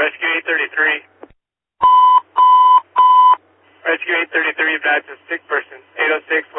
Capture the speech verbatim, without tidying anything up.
Rescue eight thirty-three. Rescue eight thirty-three, that's a sick person. eight oh six